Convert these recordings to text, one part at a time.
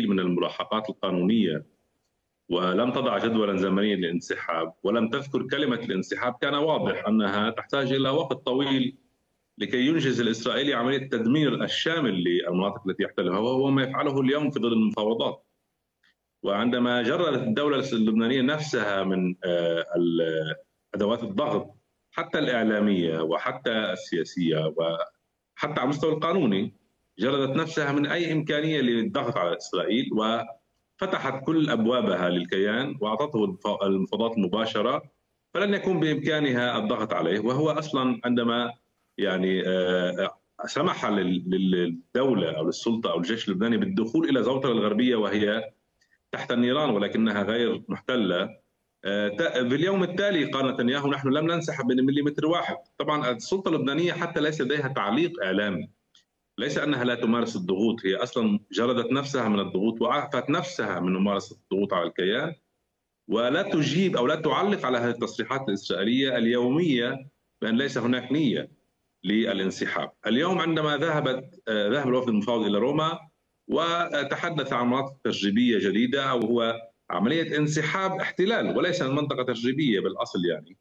إسرائيل من الملاحقات القانونية ولم تضع جدولا زمنيا للانسحاب ولم تذكر كلمة الانسحاب، كان واضح أنها تحتاج إلى وقت طويل لكي ينجز الإسرائيلي عملية التدمير الشامل للمناطق التي يحتلها، وهو ما يفعله اليوم في ظل المفاوضات. وعندما جردت الدولة اللبنانية نفسها من أدوات الضغط حتى الإعلامية وحتى السياسية وحتى على المستوى القانوني، جردت نفسها من أي إمكانية للضغط على إسرائيل وفتحت كل أبوابها للكيان وأعطته المفاوضات المباشرة، فلن يكون بإمكانها الضغط عليه. وهو أصلا عندما يعني سمح للدولة أو للسلطة أو الجيش اللبناني بالدخول إلى زوطرة الغربية وهي تحت النيران ولكنها غير محتلة، في اليوم التالي قال نتنياهو نحن لم ننسحب من مليمتر واحد. طبعا السلطة اللبنانية حتى ليس لديها تعليق إعلامي، ليس أنها لا تمارس الضغوط، هي أصلا جردت نفسها من الضغوط وعافت نفسها من ممارسة الضغوط على الكيان، ولا تجيب أو لا تعلق على هذه التصريحات الإسرائيلية اليومية بأن ليس هناك نية للانسحاب. اليوم عندما ذهب الوفد المفاوض إلى روما وتحدث عن مناطق تجريبية جديدة، أو هو عملية انسحاب احتلال وليس منطقة تجريبية بالأصل. يعني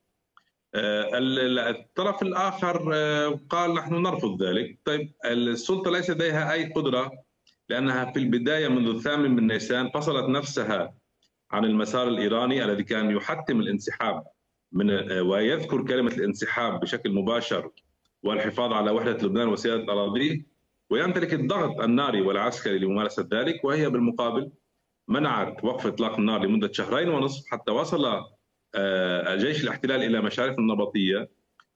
الطرف الآخر قال نحن نرفض ذلك. طيب السلطة ليس لديها أي قدرة، لأنها في البداية منذ 8 من نيسان فصلت نفسها عن المسار الإيراني الذي كان يحتم الانسحاب ويذكر كلمة الانسحاب بشكل مباشر والحفاظ على وحدة لبنان وسيادة أراضيه، ويمتلك الضغط الناري والعسكري لممارسة ذلك. وهي بالمقابل منعت وقف إطلاق النار لمدة 2.5 شهور حتى وصل جيش الاحتلال إلى مشارف النبطية.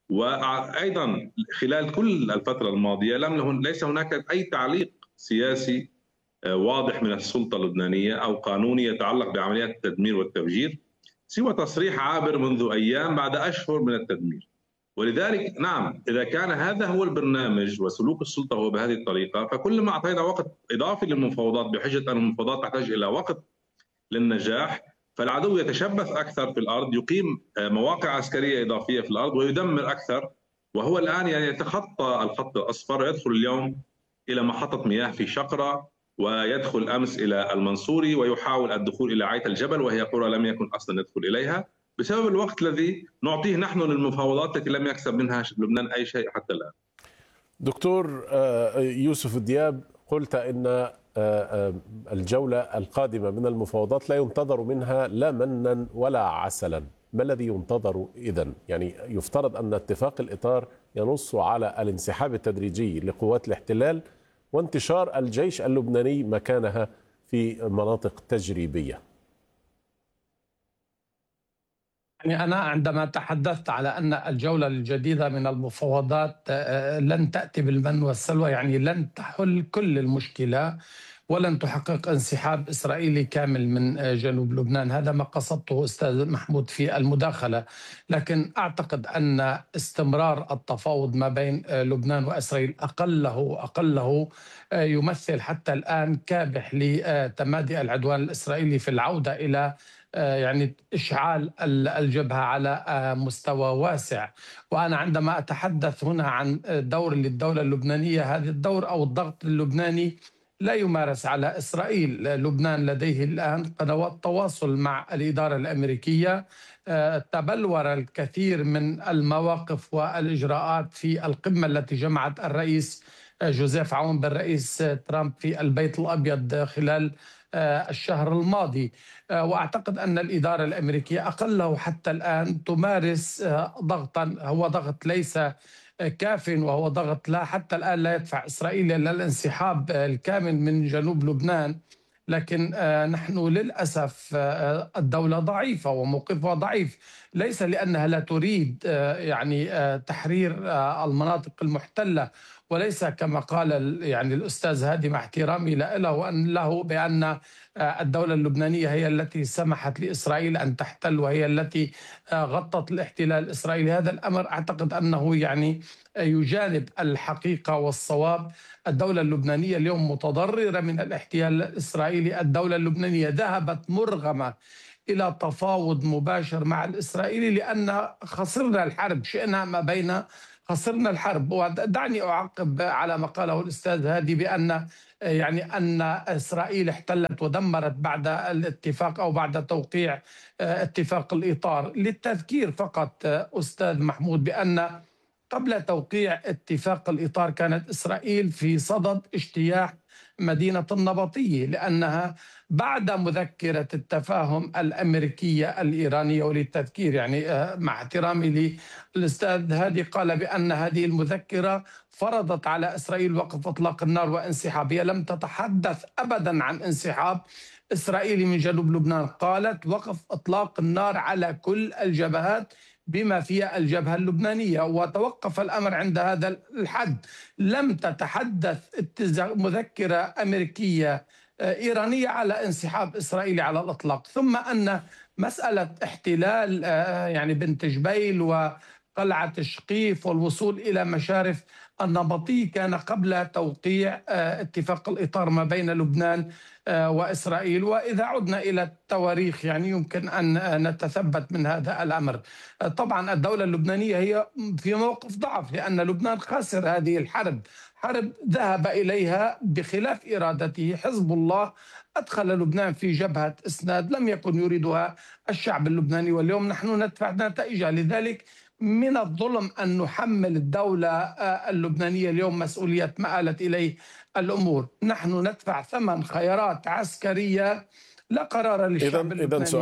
وأيضا خلال كل الفترة الماضية ليس هناك أي تعليق سياسي واضح من السلطة اللبنانية أو قانوني يتعلق بعمليات التدمير والتفجير، سوى تصريح عابر منذ أيام بعد أشهر من التدمير. ولذلك نعم، إذا كان هذا هو البرنامج وسلوك السلطة هو بهذه الطريقة، فكلما أعطينا وقت إضافي للمفاوضات بحجة أن المفاوضات تحتاج إلى وقت للنجاح، فالعدو يتشبث أكثر في الأرض، يقيم مواقع عسكرية إضافية في الأرض ويدمر أكثر. وهو الآن يعني يتخطى الخط الأصفر ويدخل اليوم إلى محطة مياه في شقرة، ويدخل أمس إلى المنصوري، ويحاول الدخول إلى عيت الجبل وهي قرى لم يكن أصلا يدخل إليها بسبب الوقت الذي نعطيه نحن للمفاوضات التي لم يكسب منها لبنان أي شيء حتى الآن. دكتور يوسف دياب، قلت إن الجولة القادمة من المفاوضات لا ينتظر منها لا منا ولا عسلا. ما الذي ينتظر إذن؟ يعني يفترض أن اتفاق الإطار ينص على الانسحاب التدريجي لقوات الاحتلال وانتشار الجيش اللبناني مكانها في مناطق تجريبية. يعني أنا عندما تحدثت على أن الجولة الجديدة من المفاوضات لن تأتي بالمن والسلوى، يعني لن تحل كل المشكلة ولن تحقق انسحاب إسرائيلي كامل من جنوب لبنان، هذا ما قصدته أستاذ محمود في المداخلة. لكن أعتقد أن استمرار التفاوض ما بين لبنان وإسرائيل أقله يمثل حتى الآن كابح لتمادي العدوان الإسرائيلي في العودة إلى يعني إشعال الجبهة على مستوى واسع. وأنا عندما أتحدث هنا عن دور للدولة اللبنانية، هذا الدور أو الضغط اللبناني لا يمارس على إسرائيل. لبنان لديه الآن قنوات تواصل مع الإدارة الأمريكية، تبلور الكثير من المواقف والإجراءات في القمة التي جمعت الرئيس جوزيف عون بالرئيس ترامب في البيت الأبيض خلال الشهر الماضي. وأعتقد أن الإدارة الأمريكية أقله حتى الآن تمارس ضغطا، هو ضغط ليس كاف، وهو ضغط لا حتى الآن لا يدفع إسرائيل إلى الانسحاب الكامل من جنوب لبنان. لكن نحن للأسف الدولة ضعيفة وموقفها ضعيف، ليس لأنها لا تريد يعني تحرير المناطق المحتلة، وليس كما قال يعني الأستاذ هادي مع احترامي له بأن الدولة اللبنانية هي التي سمحت لإسرائيل أن تحتل وهي التي غطت الاحتلال الإسرائيلي. هذا الأمر أعتقد أنه يعني يجانب الحقيقة والصواب. الدولة اللبنانية اليوم متضررة من الاحتلال الإسرائيلي، الدولة اللبنانية ذهبت مرغمة إلى تفاوض مباشر مع الإسرائيلي لأن خسرنا الحرب، شئنا ما بين خسرنا الحرب. ودعني أعقب على ما قاله الأستاذ هادي بأن أن إسرائيل احتلت ودمرت بعد الاتفاق أو بعد توقيع اتفاق الإطار. للتذكير فقط أستاذ محمود بأن قبل توقيع اتفاق الإطار كانت إسرائيل في صدد اجتياح مدينة النبطية، لأنها بعد مذكرة التفاهم الأمريكية الإيرانية. وللتذكير مع احترامي للأستاذ هادي قال بأن هذه المذكرة فرضت على إسرائيل وقف إطلاق النار وانسحاب. هي لم تتحدث أبدا عن انسحاب إسرائيلي من جنوب لبنان، قالت وقف إطلاق النار على كل الجبهات بما فيها الجبهة اللبنانية، وتوقف الأمر عند هذا الحد. لم تتحدث مذكرة أمريكية إيرانية على انسحاب إسرائيلي على الإطلاق. ثم أن مسألة احتلال بنت جبيل وقلعة الشقيف والوصول إلى مشارف النبطية كان قبل توقيع اتفاق الإطار ما بين لبنان وإسرائيل. وإذا عدنا إلى التواريخ يمكن أن نتثبت من هذا الأمر. طبعا الدولة اللبنانية هي في موقف ضعف، لأن لبنان خسر هذه الحرب، حرب ذهب إليها بخلاف إرادته حزب الله، أدخل لبنان في جبهة إسناد لم يكن يريدها الشعب اللبناني، واليوم نحن ندفع نتائجها. لذلك من الظلم أن نحمل الدولة اللبنانية اليوم مسؤولية ما آلت إليه الأمور. نحن ندفع ثمن خيارات عسكرية لا قرار للشعب اللبناني. إذن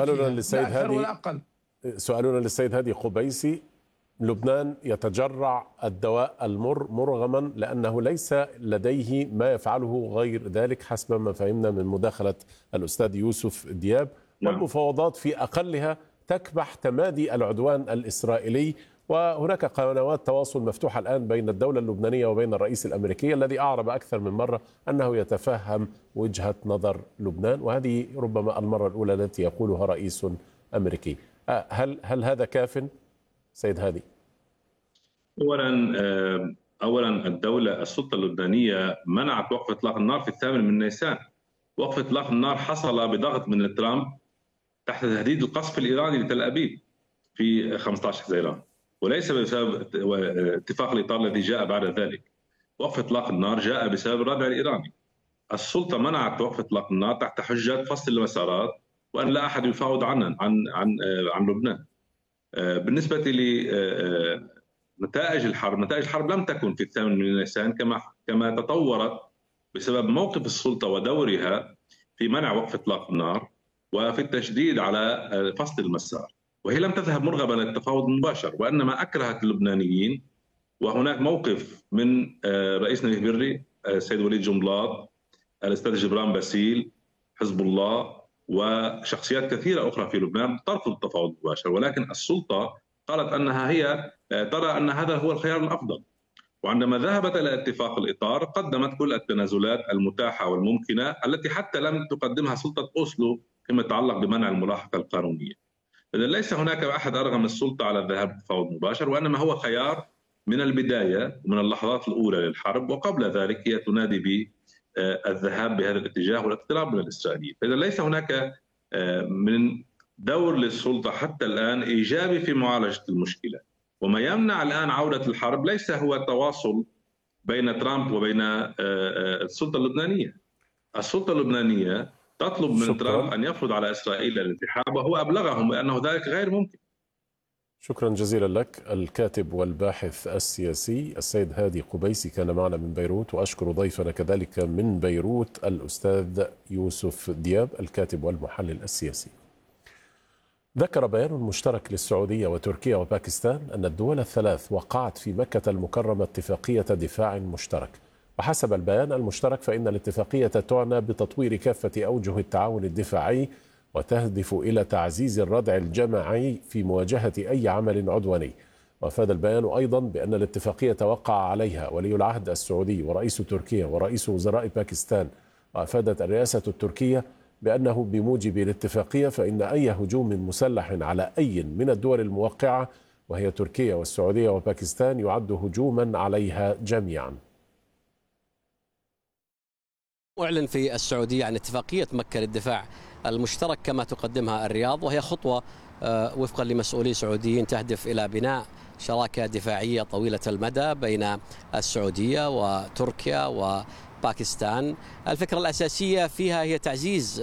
سؤالنا للسيد هادي قبيسي، لبنان يتجرع الدواء المر مرغما لأنه ليس لديه ما يفعله غير ذلك حسب ما فهمنا من مداخلة الأستاذ يوسف دياب. والمفاوضات في أقلها تكبح تمادي العدوان الإسرائيلي، وهناك قنوات تواصل مفتوحة الآن بين الدولة اللبنانية وبين الرئيس الأمريكي الذي أعرب أكثر من مرة أنه يتفهم وجهة نظر لبنان، وهذه ربما المرة الأولى التي يقولها رئيس أمريكي. هل هذا كاف سيد هادي؟ أولا السلطة اللبنانية منعت وقف إطلاق النار في 8 من نيسان. وقف إطلاق النار حصل بضغط من ترامب تحت تهديد القصف الإيراني لتل أبيب في 15 حزيران، وليس بسبب اتفاق الإطار الذي جاء بعد ذلك. وقف إطلاق النار جاء بسبب الردع الإيراني. السلطة منعت وقف إطلاق النار تحت حجة فصل المسارات وأن لا أحد يفاوض عن لبنان. بالنسبة لنتائج الحرب، نتائج الحرب لم تكن في 8 من نيسان كما تطورت بسبب موقف السلطة ودورها في منع وقف إطلاق النار وفي التشديد على فصل المسار. وهي لم تذهب مرغبة للتفاوض المباشر، وإنما أكرهت اللبنانيين. وهناك موقف من رئيسنا الإخباري السيد وليد جنبلاط، الأستاذ جبران باسيل، حزب الله، وشخصيات كثيرة أخرى في لبنان ترفض التفاوض المباشر، ولكن السلطة قالت أنها هي ترى أن هذا هو الخيار الأفضل. وعندما ذهبت إلى اتفاق الإطار قدمت كل التنازلات المتاحة والممكنة التي حتى لم تقدمها سلطة أوسلو فيما يتعلق بمنع الملاحقة القانونية. إذن ليس هناك أحد أرغم السلطة على الذهاب للتفاوض المباشر، وإنما هو خيار من البداية ومن اللحظات الأولى للحرب، وقبل ذلك هي تنادي بالذهاب بهذا الاتجاه والاقتراب من الإسرائيليين. فإذا ليس هناك من دور للسلطة حتى الآن إيجابي في معالجة المشكلة. وما يمنع الآن عودة الحرب ليس هو التواصل بين ترامب وبين السلطة اللبنانية. السلطة اللبنانية تطلب من ترامب أن يفرض على إسرائيل الانسحاب، وهو أبلغهم بأنه ذلك غير ممكن. شكرا جزيلا لك الكاتب والباحث السياسي السيد هادي قبيسي كان معنا من بيروت، وأشكر ضيفنا كذلك من بيروت الأستاذ يوسف دياب الكاتب والمحلل السياسي. ذكر بيان مشترك للسعودية وتركيا وباكستان أن الدول الثلاث وقعت في مكة المكرمة اتفاقية دفاع مشترك. وحسب البيان المشترك فإن الاتفاقية تعنى بتطوير كافة أوجه التعاون الدفاعي وتهدف إلى تعزيز الردع الجماعي في مواجهة أي عمل عدواني. وأفاد البيان أيضا بأن الاتفاقية وقع عليها ولي العهد السعودي ورئيس تركيا ورئيس وزراء باكستان. وأفادت الرئاسة التركية بأنه بموجب الاتفاقية فإن أي هجوم مسلح على أي من الدول الموقعة وهي تركيا والسعودية وباكستان يعد هجوما عليها جميعا. أعلن في السعودية عن اتفاقية مكة للدفاع المشترك كما تقدمها الرياض، وهي خطوة وفقا لمسؤولي سعوديين تهدف إلى بناء شراكة دفاعية طويلة المدى بين السعودية وتركيا وباكستان. الفكرة الأساسية فيها هي تعزيز